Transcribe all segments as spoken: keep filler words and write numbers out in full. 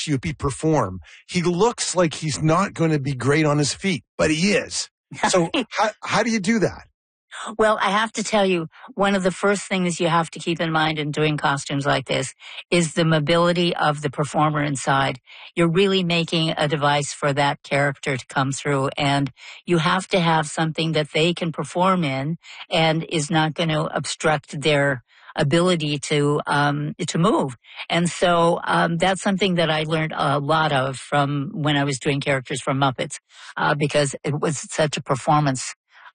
Youppi perform, he looks like he's not going to be great on his feet, but he is. So how, how do you do that? Well, I have to tell you, one of the first things you have to keep in mind in doing costumes like this is the mobility of the performer inside. You're really making a device for that character to come through, and you have to have something that they can perform in and is not going to obstruct their ability to um to move. And so um that's something that I learned a lot of from when I was doing characters from Muppets, uh, because it was such a performance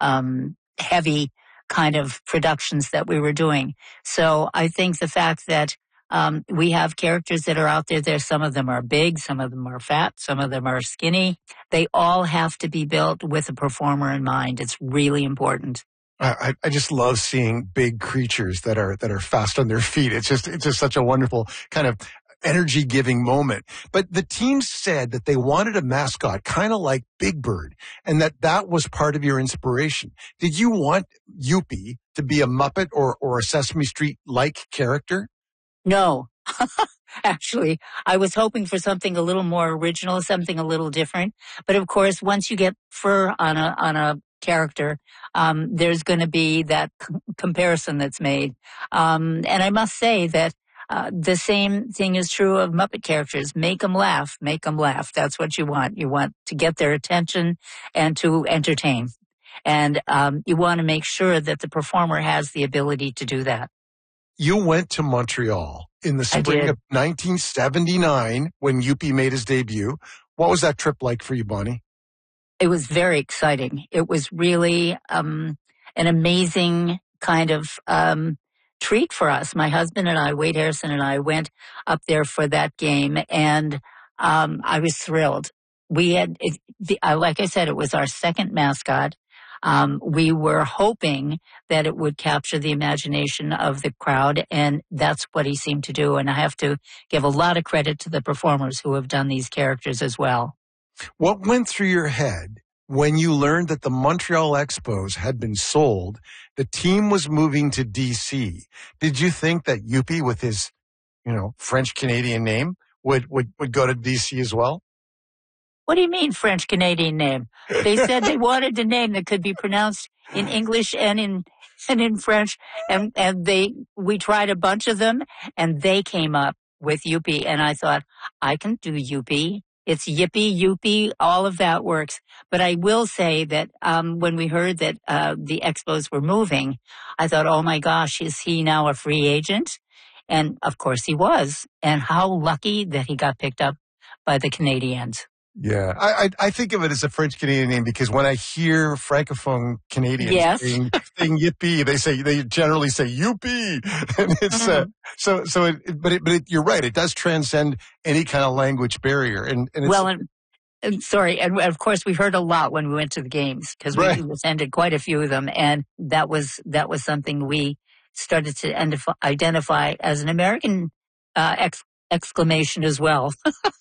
um heavy kind of productions that we were doing. So I think the fact that um, we have characters that are out there, there, some of them are big, some of them are fat, some of them are skinny. They all have to be built with a performer in mind. It's really important. I, I just love seeing big creatures that are that are fast on their feet. It's just it's just such a wonderful kind of energy-giving moment. But the team said that they wanted a mascot kind of like Big Bird, and that that was part of your inspiration. Did you want Youppi to be a Muppet or, or a Sesame Street-like character? No. Actually, I was hoping for something a little more original, something a little different. But of course, once you get fur on a on a character, um, there's going to be that c- comparison that's made. Um, and I must say that Uh, the same thing is true of Muppet characters. Make them laugh. Make them laugh. That's what you want. You want to get their attention and to entertain. And um, you want to make sure that the performer has the ability to do that. You went to Montreal in the spring of nineteen seventy-nine when Youppi made his debut. What was that trip like for you, Bonnie? It was very exciting. It was really um, an amazing kind of um treat for us. My husband and I, Wade Harrison and I, went up there for that game, and um, I was thrilled. We had, it, the, uh, like I said, it was our second mascot. Um, we were hoping that it would capture the imagination of the crowd, and that's what he seemed to do. And I have to give a lot of credit to the performers who have done these characters as well. What went through your head when you learned that the Montreal Expos had been sold, the team was moving to D C? Did you think that Youppi, with his, you know, French-Canadian name, would, would, would go to D C as well? What do you mean French-Canadian name? They said they wanted a name that could be pronounced in English and in and in French, and, and they we tried a bunch of them, and they came up with Youppi, and I thought, I can do Youppi. It's Yippee, Youppi, all of that works. But I will say that um, when we heard that uh, the Expos were moving, I thought, oh my gosh, is he now a free agent? And of course he was. And how lucky that he got picked up by the Canadiens. Yeah, I, I I think of it as a French-Canadian name because when I hear Francophone Canadians yes. saying, saying yippee, they say, they generally say Youppi. And it's, mm-hmm. uh, so, so it, but it, but it, you're right. It does transcend any kind of language barrier. And, and it's, well, and, and sorry. And of course we heard a lot when we went to the games because we right. attended quite a few of them. And that was, that was something we started to identify as an American, uh, ex- exclamation as well.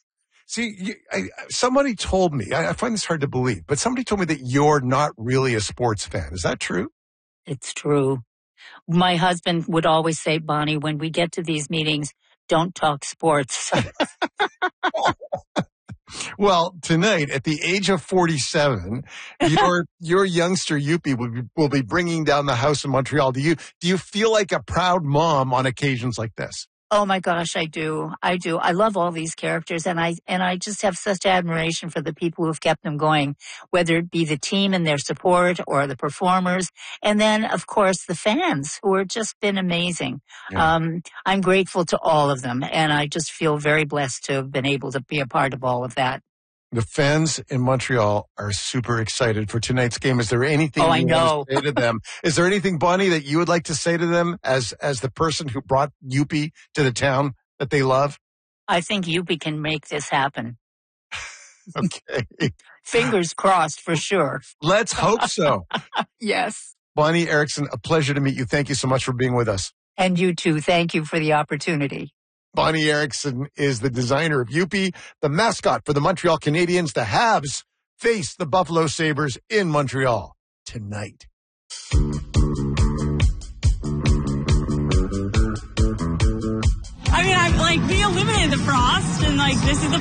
See, you, I, somebody told me, I, I find this hard to believe, but somebody told me that you're not really a sports fan. Is that true? It's true. My husband would always say, Bonnie, when we get to these meetings, don't talk sports. Well, tonight, at the age of forty-seven, your your youngster Youppi will be, will be bringing down the house in Montreal. Do you do you feel like a proud mom on occasions like this? Oh my gosh, I do. I do. I love all these characters, and I and I just have such admiration for the people who've kept them going, whether it be the team and their support or the performers, and then of course the fans who have just been amazing. Yeah. Um, I'm grateful to all of them, and I just feel very blessed to have been able to be a part of all of that. The fans in Montreal are super excited for tonight's game. Is there anything oh, you I know. want to say to them? Is there anything, Bonnie, that you would like to say to them as as the person who brought Youppi to the town that they love? I think Youppi can make this happen. Okay. Fingers crossed for sure. Let's hope so. Yes. Bonnie Erickson, a pleasure to meet you. Thank you so much for being with us. And you too. Thank you for the opportunity. Bonnie Erickson is the designer of Youppi, the mascot for the Montreal Canadiens. The Habs face the Buffalo Sabres in Montreal tonight. I mean, I like we eliminated the frost, and like this is the